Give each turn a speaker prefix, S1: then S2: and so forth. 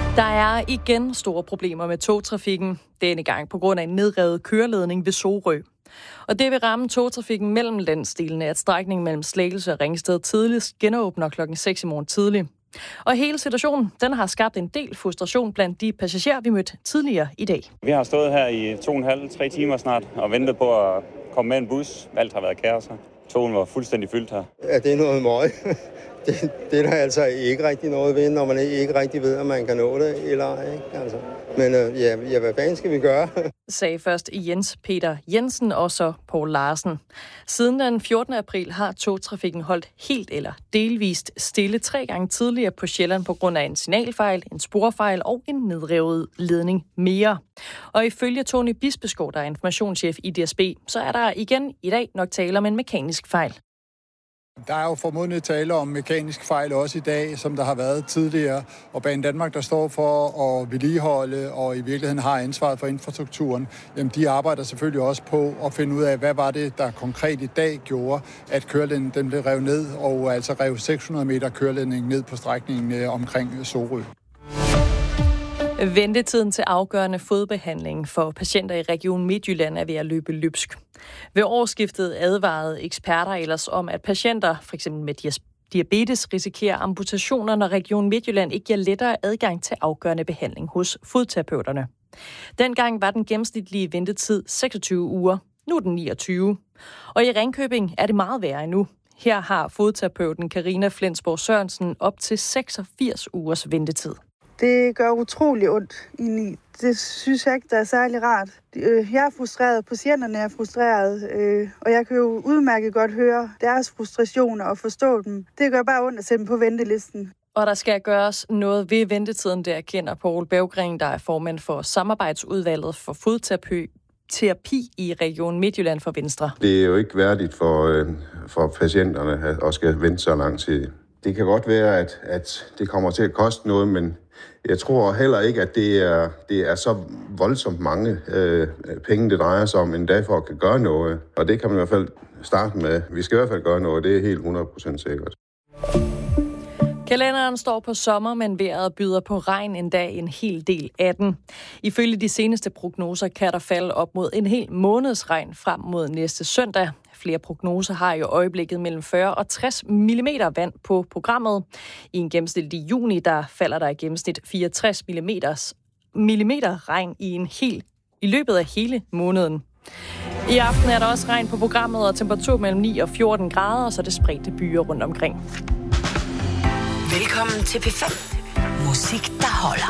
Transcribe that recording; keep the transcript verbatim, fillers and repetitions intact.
S1: Der er igen store problemer med togtrafikken. Denne gang på grund af en nedrevet køreledning ved Sorø. Og det vil ramme togtrafikken mellem landsdelene, at strækningen mellem Slagelse og Ringsted tidligst genåbner klokken seks i morgen tidlig. Og hele situationen, den har skabt en del frustration blandt de passagerer, vi mødte tidligere i dag.
S2: Vi har stået her i to og en halv, tre timer snart og ventet på at komme med en bus. Alt har været kaos her. Togen var fuldstændig fyldt her.
S3: Ja, det er noget møg. Det, det er der altså ikke rigtig noget ved, når man ikke rigtig ved, om man kan nå det eller ej. Ikke? Altså. Men øh, ja, ja, hvad fanden skal vi gøre?
S1: Sagde først Jens Peter Jensen og så Poul Larsen. Siden den fjortende april har togtrafikken holdt helt eller delvist stille tre gange tidligere på Sjælland på grund af en signalfejl, en sporfejl og en nedrevet ledning mere. Og ifølge Tony Bispeskov, der er informationschef i D S B, så er der igen i dag nok tale om en mekanisk fejl.
S4: Der er jo formodentlig tale om mekanisk fejl også i dag, som der har været tidligere. Og Banedanmark, der står for at vedligeholde og i virkeligheden har ansvaret for infrastrukturen, jamen de arbejder selvfølgelig også på at finde ud af, hvad var det, der konkret i dag gjorde, at køreledningen den blev revet ned, og altså rev seks hundrede meter køreledning ned på strækningen omkring Sorø.
S1: Ventetiden til afgørende fodbehandling for patienter i Region Midtjylland er ved at løbe løbsk. Ved årsskiftet advarede eksperter ellers om, at patienter, f.eks. med diabetes, risikerer amputationer, når Region Midtjylland ikke giver lettere adgang til afgørende behandling hos fodterapeuterne. Dengang var den gennemsnitlige ventetid seksogtyve uger, nu er den niogtyve. Og i Ringkøbing er det meget værre endnu. Her har fodterapeuten Karina Flensborg Sørensen op til seksogfirs ugers ventetid.
S5: Det gør utrolig ondt indeni. Det synes jeg ikke, der er særlig rart. Jeg er frustreret, patienterne er frustreret, og jeg kan jo udmærket godt høre deres frustrationer og forstå dem. Det gør bare ondt at sætte dem på ventelisten.
S1: Og der skal gøres noget ved ventetiden, det erkender Poul Berggren, der er formand for samarbejdsudvalget for fodterapi terapi i Region Midtjylland for Venstre.
S6: Det er jo ikke værdigt for, for patienterne at skal vente så lang tid. Det kan godt være, at, at det kommer til at koste noget, men jeg tror heller ikke, at det er, det er så voldsomt mange øh, penge, det drejer sig om, en dag for at kan gøre noget. Og det kan man i hvert fald starte med. Vi skal i hvert fald gøre noget, det er helt hundrede procent sikkert.
S1: Kalenderen står på sommer, men vejret byder på regn en dag en hel del af den. Ifølge de seneste prognoser kan der falde op mod en hel måneds regn frem mod næste søndag. Flere prognoser har i øjeblikket mellem fyrre og tres millimeter vand på programmet. I en gennemsnitlig juni, der falder der i gennemsnit fireogtres millimeter regn i, en hel, i løbet af hele måneden. I aften er der også regn på programmet og temperatur mellem ni og fjorten grader, og så er det spredte byer rundt omkring.
S7: Velkommen til P fem. Musik, der holder.